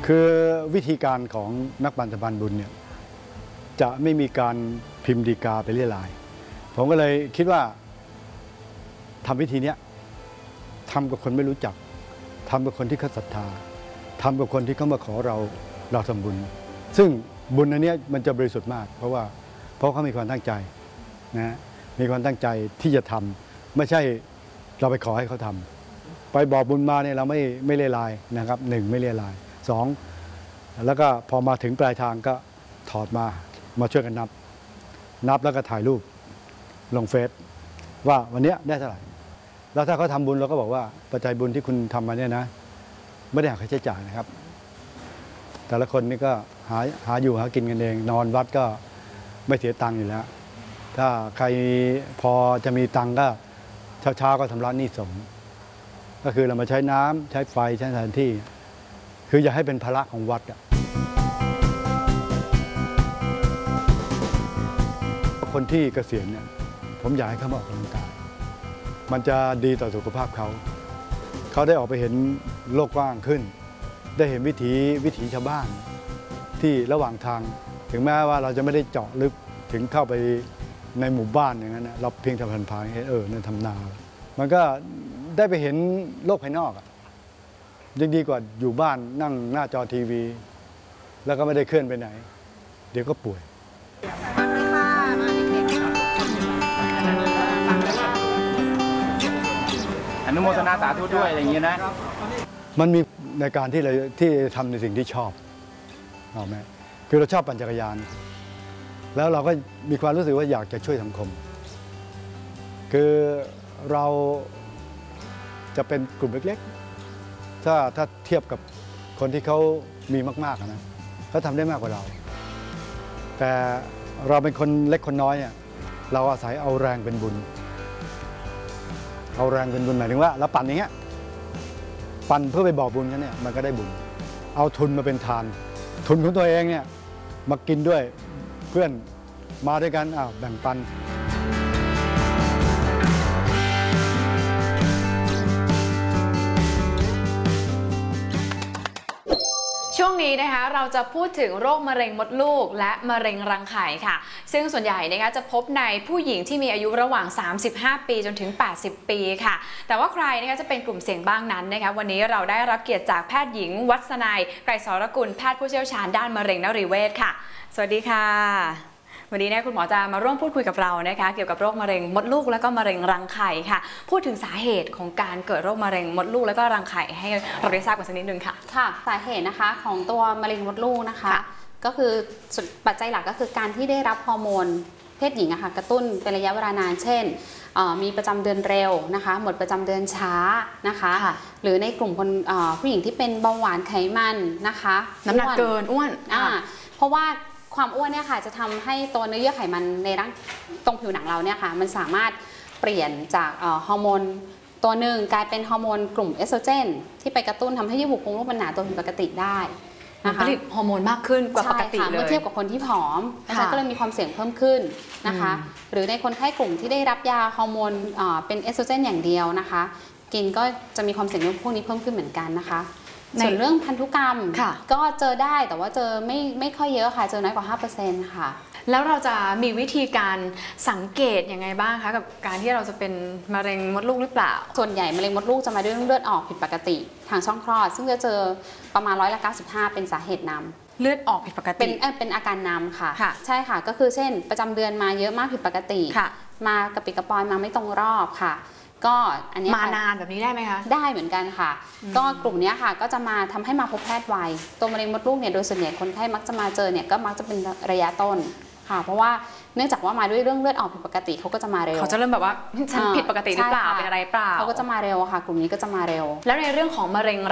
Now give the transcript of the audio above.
คือวิธีการของนักบรรพบันบุญเนี่ยจะไม่มีการพิมพ์ดีกาไปเรียรายผมก็เลยคิดว่าทำวิธีนี้ทำกับคนไม่รู้จักทำกับคนที่เขาศรัทธาทำกับคนที่เขามาขอเราทำบุญซึ่งบุญอันนี้มันจะบริสุทธิ์มากเพราะเขามีความตั้งใจนะมีความตั้งใจที่จะทำไม่ใช่เราไปขอให้เขาทำไปบอกบุญมาเนี่ยเราไม่เรียรายนะครับหนึ่งไม่เรียรายสองแล้วก็พอมาถึงปลายทางก็ถอดมาช่วยกันนับแล้วก็ถ่ายรูปลงเฟซว่าวันนี้ได้เท่าไหร่แล้วถ้าเขาทำบุญเราก็บอกว่าปัจจัยบุญที่คุณทำมาเนี่ยนะไม่ได้หาค่าใช้จ่ายนะครับแต่ละคนนี่ก็หาอยู่หากินกันเองนอนวัดก็ไม่เสียตังค์อยู่แล้วถ้าใครพอจะมีตังค์ก็เช้าก็ทำร้านหนี้สงฆ์ก็คือเรามาใช้น้ำใช้ไฟใช้สถานที่คืออย่าให้เป็นภาระของวัดคนที่เกษียณเนี่ยผมอยากให้เขามาออกกำลังกายมันจะดีต่อสุขภาพเขาได้ออกไปเห็นโลกกว้างขึ้นได้เห็นวิถีชาวบ้านที่ระหว่างทางถึงแม้ว่าเราจะไม่ได้เจาะลึกถึงเข้าไปในหมู่บ้านอย่างนั้นนะเราเพียงแต่ผ่านๆเห็นนั่นทำนามันก็ได้ไปเห็นโลกภายนอกยังดีกว่าอยู่บ้านนั่งหน้าจอทีวีแล้วก็ไม่ได้เคลื่อนไปไหนเดี๋ยวก็ป่วยอนุโมทนาสาธุด้วยอะไรอย่างนี้นะมันมีในการที่ทำในสิ่งที่ชอบเอาไหมคือเราชอบปั่นจักรยานแล้วเราก็มีความรู้สึกว่าอยากจะช่วยสังคมคือเราจะเป็นกลุ่มเล็กๆถ้าเทียบกับคนที่เขามีมากๆนะเขาทำได้มากกว่าเราแต่เราเป็นคนเล็กคนน้อยเราอาศัยเอาแรงเป็นบุญหมายถึงว่าเราปั่นอย่างเงี้ยปั่นเพื่อไปบอกบุญกันเนี่ยมันก็ได้บุญเอาทุนมาเป็นทานทุนของตัวเองเนี่ยมากินด้วยเพื่อนมาด้วยกันแบ่งปันช่วงนี้นะคะเราจะพูดถึงโรคมะเร็งมดลูกและมะเร็งรังไข่ค่ะซึ่งส่วนใหญ่นะคะจะพบในผู้หญิงที่มีอายุระหว่าง35ปีจนถึง80ปีค่ะแต่ว่าใครนะคะจะเป็นกลุ่มเสี่ยงบ้างนั้นนะคะวันนี้เราได้รับเกียรติจากแพทย์หญิงวัฒนัยไกรสรกุลแพทย์ผู้เชี่ยวชาญด้านมะเร็งนรีเวชค่ะสวัสดีค่ะวันนี้คุณหมอจะมาร่วมพูดคุยกับเรานะคะเกี่ยวกับโรคมะเร็งมดลูกและก็มะเร็งรังไข่ค่ะพูดถึงสาเหตุของการเกิดโรคมะเร็งมดลูกและก็รังไข่ให้เราได้ทราบกันสักนิดนึงค่ะค่ะสาเหตุนะคะของตัวมะเร็งมดลูกนะคะก็คือปัจจัยหลักก็คือการที่ได้รับฮอร์โมนเพศหญิงกระตุ้นเป็นระยะเวลานานเช่นมีประจำเดือนเร็วนะคะหมดประจำเดือนช้านะคะหรือในกลุ่มคนผู้หญิงที่เป็นเบาหวานไขมันนะคะน้ำหนักเกินอ้วนเพราะว่าความอ้วนเนี่ยค่ะจะทำให้ตัวเนื้อเยื่อไขมันในร่างตรงผิวหนังเราเนี่ยค่ะมันสามารถเปลี่ยนจากฮอร์โมนตัวหนึ่งกลายเป็นฮอร์โมนกลุ่มเอสโตรเจนที่ไปกระตุ้นทำให้เยื่อบุโพรงลูกมันหนาตัวผิดปกติได้นะคะผลิตฮอร์โมนมากขึ้นกว่าปกติเลยเมื่อเทียบกับคนที่ผอมนะคะก็เลยมีความเสี่ยงเพิ่มขึ้นนะคะหรือในคนไข้กลุ่มที่ได้รับยาฮอร์โมนเป็นเอสโตรเจนอย่างเดียวนะคะกินก็จะมีความเสี่ยงเรื่องพวกนี้เพิ่มขึ้นเหมือนกันนะคะส่วนเรื่องพันธุกรรมก็เจอได้แต่ว่าเจอไม่ค่อยเยอะค่ะเจอน้อยกว่า 5% ค่ะแล้วเราจะมีวิธีการสังเกตยังไงบ้างคะกับการที่เราจะเป็นมะเร็งมดลูกหรือเปล่าส่วนใหญ่มะเร็งมดลูกจะมาด้วยเลือดออกผิดปกติทางช่องคลอดซึ่งจะเจอประมาณ95%เป็นสาเหตุนำเลือดออกผิดปกติเป็นอาการนำค่ะใช่ค่ะก็คือเช่นประจำเดือนมาเยอะมากผิดปกติมากระปิดกระปอยมาไม่ตรงรอบค่ะก็อันนี้มานานแบบนี้ได้ไหมคะได้เหมือนกันค่ะก็กลุ่มนี้ค่ะก็จะมาทำให้มาพบแพทย์ไวตัวมะเร็งมดลูกเนี่ยโดยส่วนใหญ่คนไข้มักจะมาเจอเนี่ยก็มักจะเป็นระยะต้นค่ะเพราะว่าเนื่องจากว่ามาด้วยเรื่องเลือดออกผิดปกติเขาก็จะมาเร็วเขาจะเริ่มแบบว่าฉันผิดปกติหรือเปล่าเป็นอะไรเปล่าเขาก็จะมาเร็วค่ะกลุ่มนี้ก็จะมาเร็วแล้วในเรื่องของมะเร็ง